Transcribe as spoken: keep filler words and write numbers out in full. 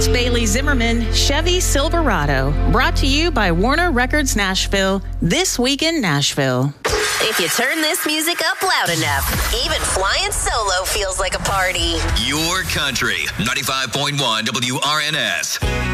That's Bailey Zimmerman, Chevy Silverado. Brought to you by Warner Records Nashville, This Week in Nashville. If you turn this music up loud enough, even flying solo feels like a party. Your country, ninety-five point one W R N S.